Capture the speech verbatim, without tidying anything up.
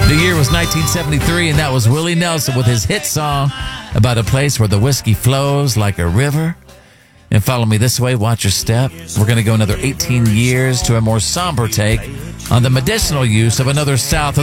The year was nineteen seventy-three, and that was Willie Nelson with his hit song about a place where the whiskey flows like a river. And Follow Me This Way, Watch Your Step. We're going to go another eighteen years to a more somber take on the medicinal use of another South